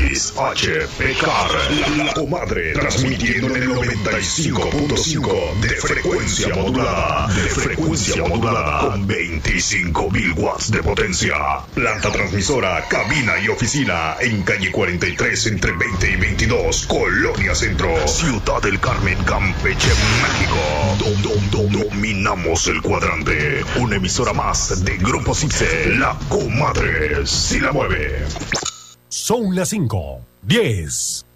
Luis H. Pecar, la comadre, transmitiendo en el 95.5 de frecuencia modulada, con 25.000 watts de potencia. Planta transmisora, cabina y oficina en calle 43 entre 20 y 22, Colonia Centro, Ciudad del Carmen, Campeche, México. Dominamos el cuadrante. Una emisora más de Grupo Cipse, la comadre si la mueve. Son las 5:10.